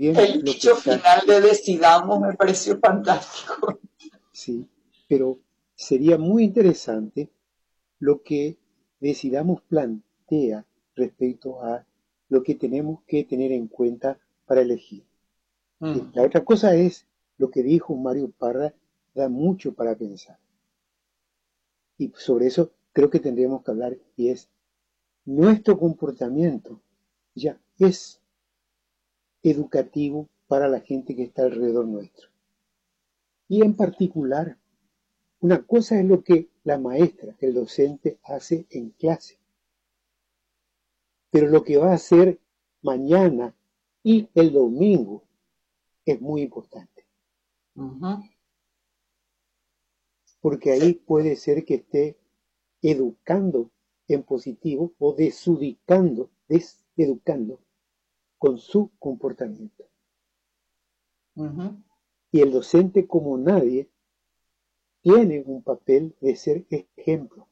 bien El lo que dicho está, final de Decidamos me pareció fantástico. sí, pero sería muy interesante lo que Decidamos plantea respecto a lo que tenemos que tener en cuenta para elegir. La Mm. otra cosa es lo que dijo Mario Parra, da mucho para pensar. Y sobre eso creo que tendríamos que hablar y es nuestro comportamiento ya es educativo para la gente que está alrededor nuestro. Y en particular, una cosa es lo que la maestra, el docente, hace en clase, pero lo que va a hacer mañana y el domingo es muy importante, Ujú. porque Sí. ahí puede ser que esté educando en positivo o deseducando con su comportamiento. Ujú. Y el docente, como nadie, tiene un papel de ser ejemplo.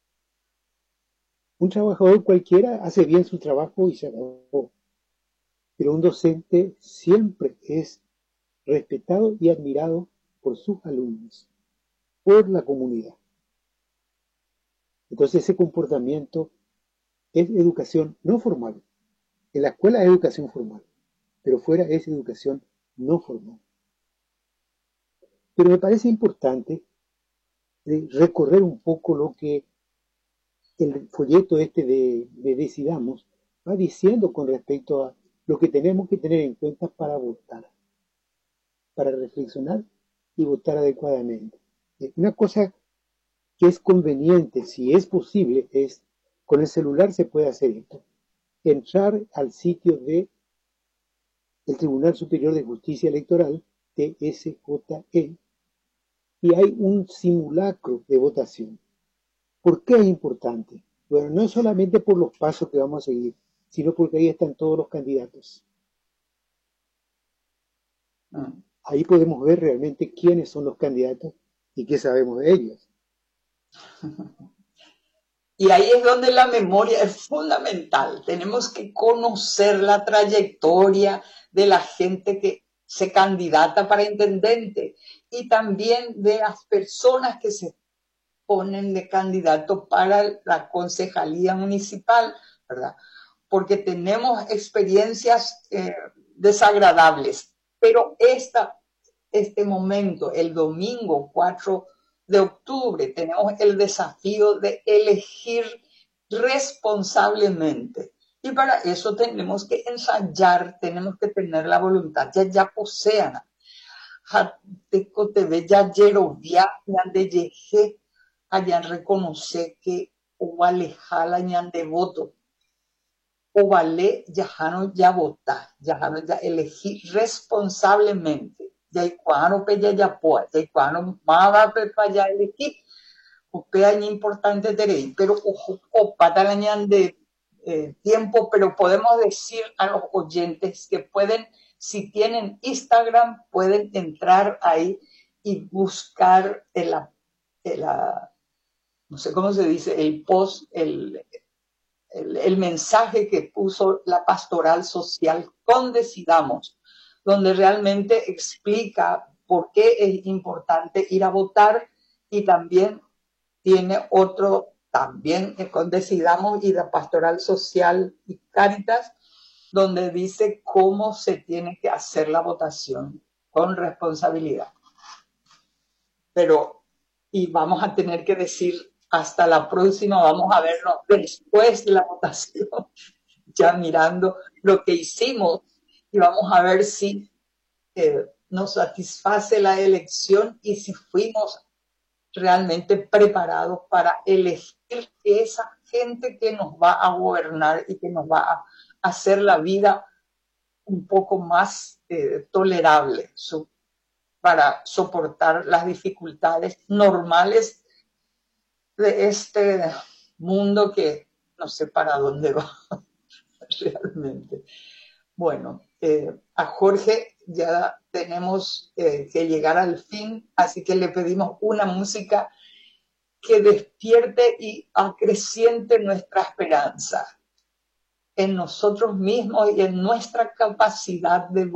Un trabajador cualquiera hace bien su trabajo y se acabó, pero un docente siempre es respetado y admirado por sus alumnos, por la comunidad. Entonces ese comportamiento es educación no formal. En la escuela es educación formal, pero fuera es educación no formal. Pero me parece importante recorrer un poco lo que el folleto este de Decidamos va diciendo con respecto a lo que tenemos que tener en cuenta para votar, para reflexionar y votar adecuadamente. Una cosa que es conveniente, si es posible, es con el celular se puede hacer esto. Entrar al sitio de el Tribunal Superior de Justicia Electoral, TSJE, y hay un simulacro de votación. ¿Por qué es importante? Bueno, no solamente por los pasos que vamos a seguir, sino porque ahí están todos los candidatos. Mm. Ahí podemos ver realmente quiénes son los candidatos y qué sabemos de ellos. Y ahí es donde la memoria es fundamental. Tenemos que conocer la trayectoria de la gente que se candidata para intendente y también de las personas que se ponen de candidato para la concejalía municipal, ¿verdad? Porque tenemos experiencias desagradables, pero este momento, el domingo 4 de octubre, tenemos el desafío de elegir responsablemente. Y para eso tenemos que ensayar, tenemos que tener la voluntad. Ya posean. Jateco TV ya yerovia, ñande yeje, allá reconoce que o alejala ñande voto. O vale, ya vota, ya elegir responsablemente. Ya cuando pe ya poa, ya cuando mava pe pa ya elegir, o pe año importante terei, pero o patalañan de tiempo, pero podemos decir a los oyentes que pueden, si tienen Instagram, pueden entrar ahí y buscar no sé cómo se dice, el post, el mensaje que puso la pastoral social con Decidamos, donde realmente explica por qué es importante ir a votar y también tiene otro, también con Decidamos y la pastoral social y Cáritas, donde dice cómo se tiene que hacer la votación con responsabilidad. Pero, y vamos a tener que decir hasta la próxima, vamos a vernos después de la votación, ya mirando lo que hicimos y vamos a ver si nos satisface la elección y si fuimos realmente preparados para elegir esa gente que nos va a gobernar y que nos va a hacer la vida un poco más tolerable para soportar las dificultades normales de este mundo que no sé para dónde va realmente. Bueno, a Jorge ya tenemos que llegar al fin, así que le pedimos una música que despierte y acreciente nuestra esperanza en nosotros mismos y en nuestra capacidad de